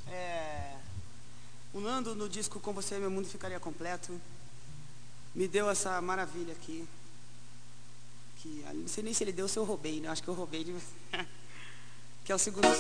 O Nando, no disco Com Você Meu Mundo Ficaria Completo, me deu essa maravilha aqui. Que não sei nem se ele deu ou se eu roubei, né? Acho que eu roubei. Que é o segundo